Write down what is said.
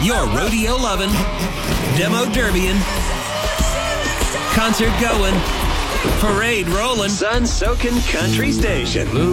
Your rodeo loving, demo derbying, concert going, parade rolling, sun soaking country station.